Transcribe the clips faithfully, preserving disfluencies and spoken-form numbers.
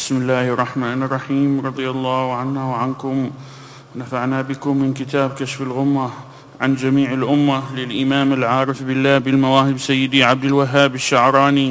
بسم الله الرحمن الرحيم. رضي الله عنا وعنكم ونفعنا بكم من كتاب كشف الغمة عن جميع الأمة للإمام العارف بالله بالمواهب سيدي عبد الوهاب الشعراني.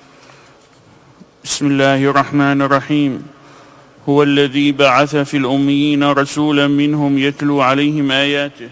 بسم الله الرحمن الرحيم. هو الذي بعث في الأميين رسولا منهم يتلو عليهم آياته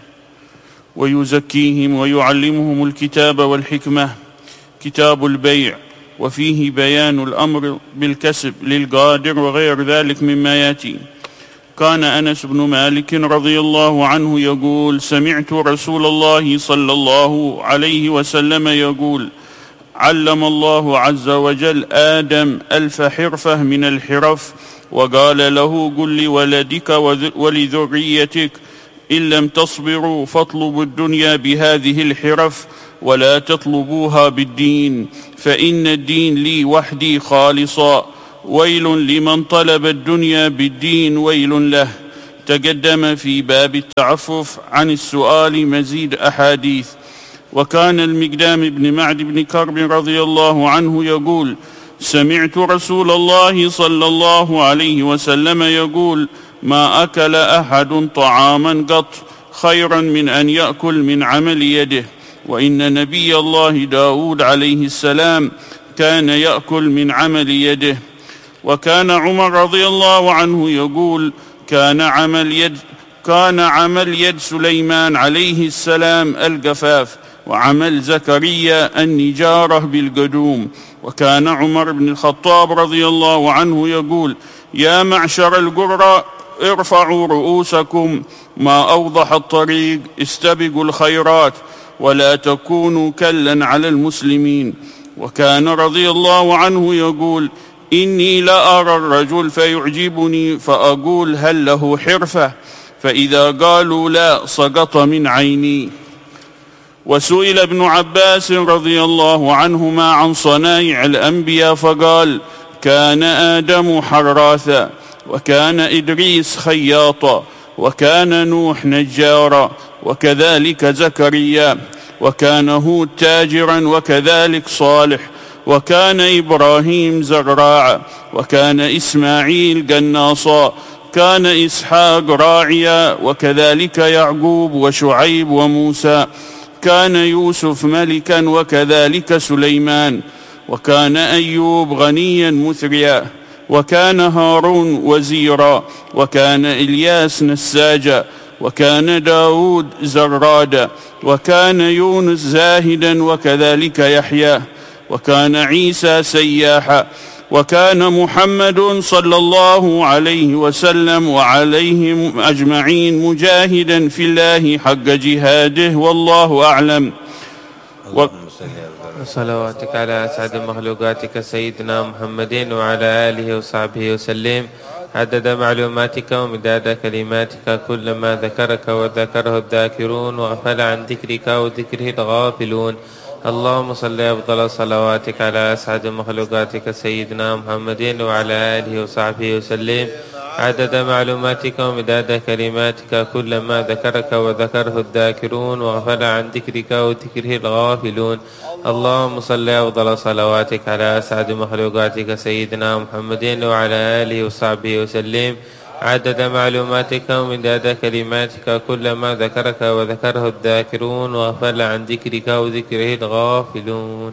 ويزكيهم ويعلمهم الكتاب والحكمة، كتاب البيع، وفيه بيان الأمر بالكسب للقادر وغير ذلك مما يأتي. كان أنس بن مالك رضي الله عنه يقول: سمعت رسول الله صلى الله عليه وسلم يقول: علم الله عز وجل آدم ألف حرفة من الحرف، وقال له: قل لولدك ولذريتك إن لم تصبروا فاطلبوا الدنيا بهذه الحرف ولا تطلبوها بالدين، فإن الدين لي وحدي خالصا، ويل لمن طلب الدنيا بالدين ويل له. تقدم في باب التعفف عن السؤال مزيد أحاديث. وكان المقدام بن معد بن كرب رضي الله عنه يقول: سمعت رسول الله صلى الله عليه وسلم يقول: ما أكل أحد طعاما قط خيرا من أن يأكل من عمل يده. وإن نبي الله داود عليه السلام كان يأكل من عمل يده. وكان عمر رضي الله عنه يقول: كان عمل يد كان عمل يد سليمان عليه السلام القفاف، وعمل زكريا النجارة بالقدوم. وكان عمر بن الخطاب رضي الله عنه يقول: يا معشر القرى ارفعوا رؤوسكم، ما أوضح الطريق استبقوا الخيرات، ولا تكونوا كلا على المسلمين. وكان رضي الله عنه يقول: إني لأرى الرجل فيعجبني فأقول هل له حرفة، فإذا قالوا لا سقط من عيني. وسئل ابن عباس رضي الله عنهما عن صنائع الأنبياء فقال: كان آدم حراثا، وكان إدريس خياطا، وكان نوح نجارا، وكذلك زكريا، وكان هود تاجرا، وكذلك صالح، وكان إبراهيم زراعا، وكان إسماعيل قناصا، كان إسحاق راعيا، وكذلك يعقوب وشعيب وموسى، كان يوسف ملكا، وكذلك سليمان، وكان أيوب غنيا مثريا، وكان هارون وزيرا، وكان إلياس نساجا، وكان داود زرادا، وكان يونس زاهدا، وكذلك يحيى، وكان عيسى سياحا، وكان محمد صلى الله عليه وسلم وعليهم أجمعين مجاهدا في الله حق جهاده، والله أعلم. وصلواتك على أسعد مخلوقاتك سيدنا محمد وعلى آله وصحبه وسلم عدد معلوماتك ومداد كلماتك، كلما ذكرك وذكره الذاكرون وغفل عن ذكرك وذكره الغافلون. اللهم صل أفضل صلواتك على أسعد مخلوقاتك سيدنا محمد وعلى آله وصحبه وسلم عدد معلوماتك ومداد كلماتك، كلما ذكرك وذكره الذاكرون وغفل عن ذكرك وذكره الغافلون. اللهم صل أفضل صلواتك على أسعد مخلوقاتك سيدنا محمد وعلى آله وصحبه وسلم عدد معلوماتك ومداد كلماتك، كلما ذكرك وذكره الذاكرون وغفل عن ذكرك وذكره الغافلون.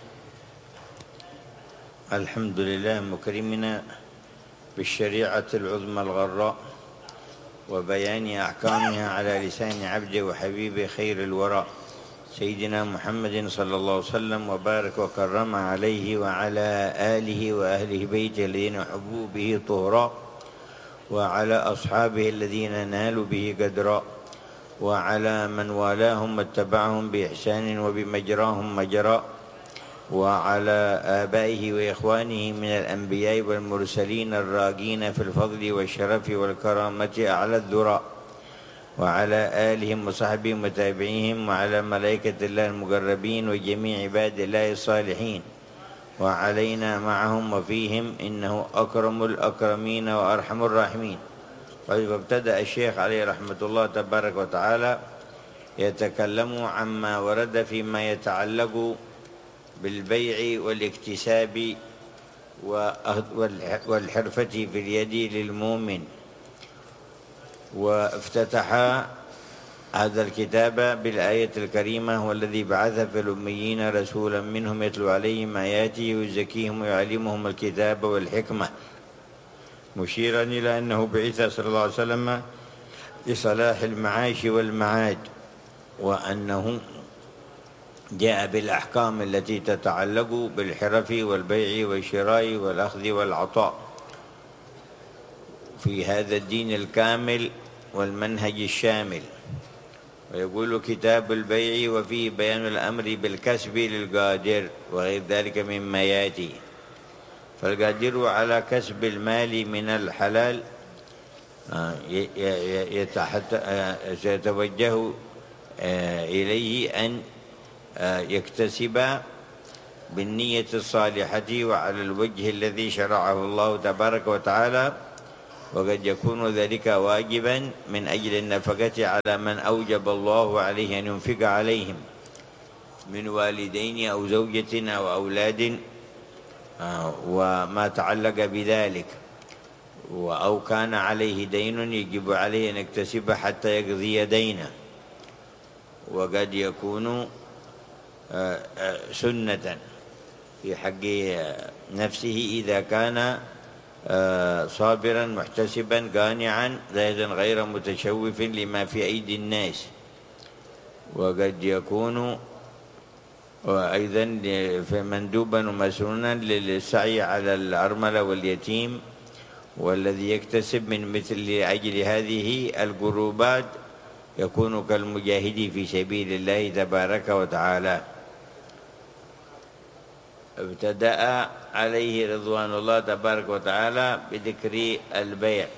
الحمد لله مكرمنا بالشريعة العظمى الغراء وبيان أحكامها على لسان عبده وحبيبه خير الوراء سيدنا محمد صلى الله عليه وسلم، وبارك وكرم عليه وعلى آله وأهله بيته الذين حبوا به طهرا، وعلى أصحابه الذين نالوا به قدرا، وعلى من والاهم واتبعهم بإحسان وبمجراهم مجرا، وعلى آبائه وإخوانه من الأنبياء والمرسلين الراقين في الفضل والشرف والكرامة أعلى الذرى، وعلى آلهم وصحبهم وتابعيهم، وعلى ملائكة الله المقربين وجميع عباد الله الصالحين، وعلينا معهم وفيهم، إنه أكرم الأكرمين وأرحم الراحمين. فابتدأ الشيخ عليه رحمة الله تبارك وتعالى يتكلم عما ورد فيما يتعلق بالبيع والاكتساب والحرفة في اليد للمؤمن. وافتتح هذا الكتاب بالآية الكريمة: هو الذي بعث في الأميين رسولا منهم يتلو عليهم آياته ويزكيهم ويعلمهم الكتاب والحكمة، مشيرا إلى أنه بعث صلى الله عليه وسلم لصلاح المعاش والمعاد، وأنه جاء بالأحكام التي تتعلق بالحرف والبيع والشراء والأخذ والعطاء في هذا الدين الكامل والمنهج الشامل. ويقول كتاب البيع وفيه بيان الأمر بالكسب للقادر وغير ذلك مما يأتي. فالقادر على كسب المال من الحلال سيتوجه إليه أن يكتسب بالنية الصالحة وعلى الوجه الذي شرعه الله تبارك وتعالى، وقد يكون ذلك واجبا من أجل النفقة على من أوجب الله عليه أن ينفق عليهم من والدين أو زوجة أو أولاد وما تعلق بذلك، أو كان عليه دين يجب عليه أن يكتسب حتى يقضي دينه. وقد يكون سنة في حق نفسه إذا كان صابرا محتسبا قانعا زاهدا غير متشوف لما في أيدي الناس. وقد يكون وأيضا مندوبا ومسنونا للسعي على الأرملة واليتيم، والذي يكتسب من مثل أجل هذه القربات يكون كالمجاهد في سبيل الله تبارك وتعالى. ابتدأ عليه رضوان الله تبارك وتعالى بذكر البيع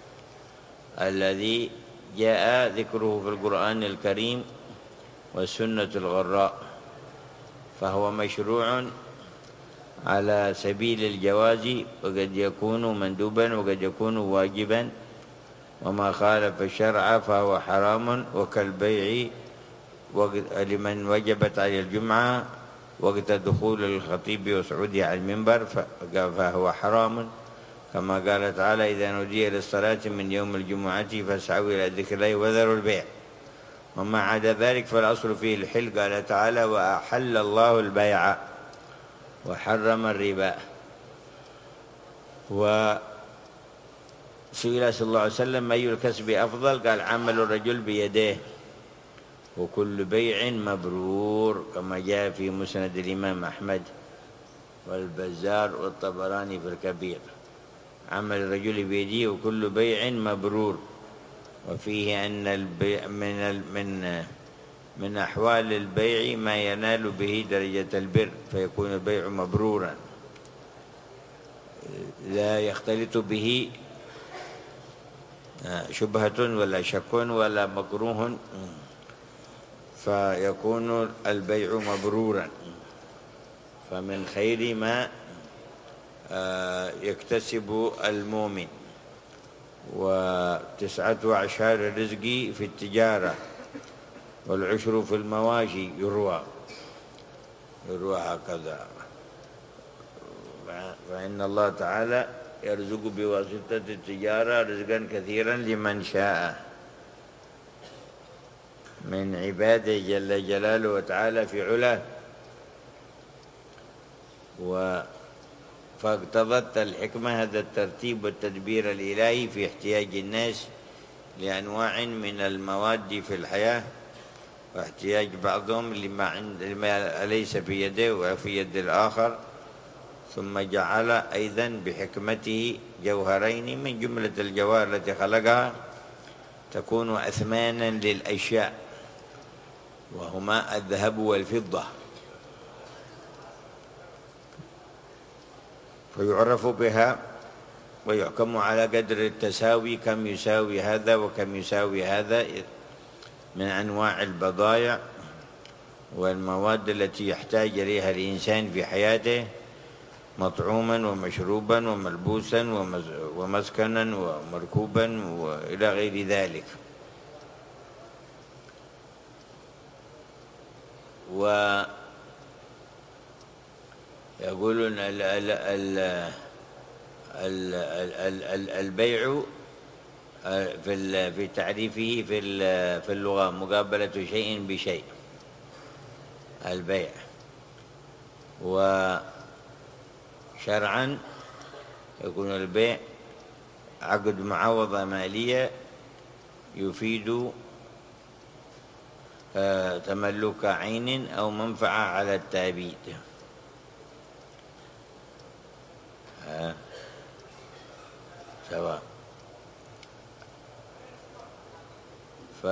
الذي جاء ذكره في القرآن الكريم والسنة الغراء، فهو مشروع على سبيل الجواز، وقد يكون مندوبا وقد يكون واجبا، وما خالف الشرع فهو حرام. وكالبيع لمن وجبت عليه الجمعة وقت دخول الخطيب وصعوده على المنبر فهو حرام، كما قال تعالى: إذا نودي للصلاة من يوم الجمعة فاسعوا إلى ذكر الله وذروا البيع. وما عدا ذلك فالأصل فيه الحل، قال تعالى: وأحل الله البيع وحرم الربا. وسئل صلى الله عليه وسلم: أي الكسب أفضل؟ قال: عمل الرجل بيديه، وكل بيع مبرور، كما جاء في مسند الإمام أحمد والبزار والطبراني في الكبير. عمل الرجل بيده وكل بيع مبرور. وفيه أن البيع من من من أحوال البيع ما ينال به درجة البر، فيكون البيع مبرورا لا يختلط به شبهة ولا شك ولا مكروه، فيكون البيع مبرورا. فمن خير ما يكتسب المؤمن. وتسعة أعشار الرزق في التجارة والعشر في المواشي، يروى يروى هكذا. فإن الله تعالى يرزق بواسطة التجارة رزقا كثيرا لمن شاء من عباده جل جلاله وتعالى في علاه. و فاقتضت الحكمة هذا الترتيب والتدبير الإلهي في احتياج الناس لأنواع من المواد في الحياة، واحتياج بعضهم لما, عند لما ليس في يده وفي يد الآخر. ثم جعل أيضا بحكمته جوهرين من جملة الجواهر التي خلقها تكون أثمانا للأشياء، وهما الذهب والفضة، فيعرف بها ويحكم على قدر التساوي، كم يساوي هذا وكم يساوي هذا من أنواع البضائع والمواد التي يحتاج إليها الإنسان في حياته، مطعوما ومشروبا وملبوسا ومسكنا ومركوبا وإلى غير ذلك. يقولون ال ال ال ال ال ال البيع في في تعريفه في في اللغة مقابلة شيء بشيء، البيع. وشرعا يكون البيع عقد معاوضة مالية يفيد تملك عين أو منفعة على التأبيد. سواء. ف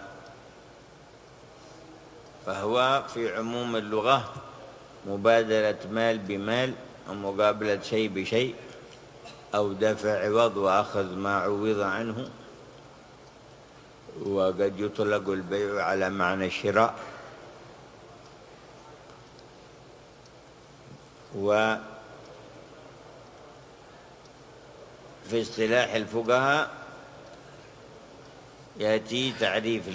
فهو في عموم اللغة مبادلة مال بمال أو مقابلة شيء بشيء أو دفع عوض وأخذ ما عوض عنه. وقد يطلق البيع على معنى الشراء. وفي اصطلاح الفقهاء يأتي تعريف